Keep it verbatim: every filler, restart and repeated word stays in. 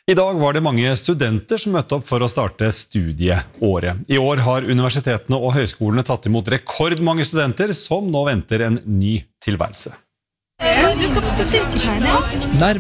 I dag var det mange studenter som møtte opp for å starte studieåret. I år har universitetene og høyskolene tatt imot rekordmange studenter som nå venter en ny tilværelse. Du skal på sykepleie, ja?